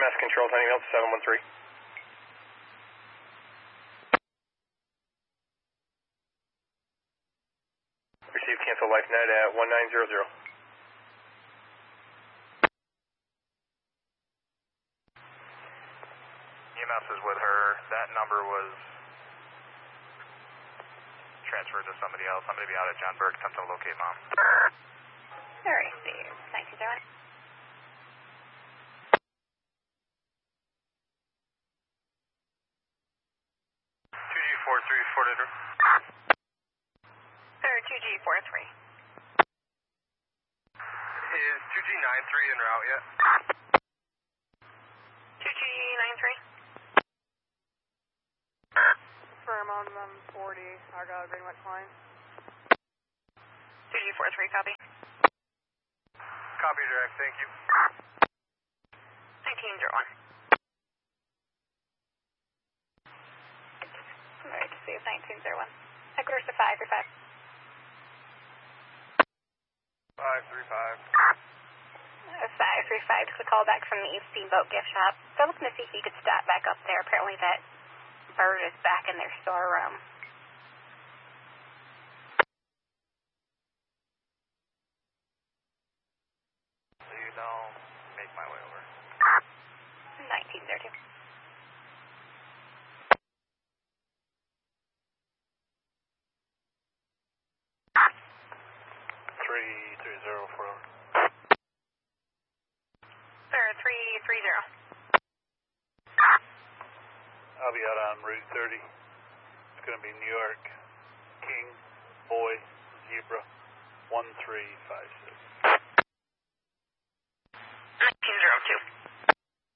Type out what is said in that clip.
EMS control, Tiny Mills 713. Receive cancel LifeNet at 1900. EMS is with her. That number was transferred to somebody else. I'm going to be out at John Burke. Attempt to locate Mom. Alright, see you. 1901. 2G43, Fort Edward. 2G43. Is 2G93 en route yet? 2G93. Firm on 140. I got a Greenwich line. 2G43, copy. Copy, direct. Thank you. 1901. Alright, see you. 1901. Headquarters to 535. 535. 535, just a call back from the East Steamboat gift shop. They're looking to see if you could stop back up there. Apparently that bird is back in their storeroom. Please, I'll make my way over. 1902. 330 for over. Sir, 330. I'll be out on Route 30. It's going to be New York, King, Boy, Zebra, 1356. 1902.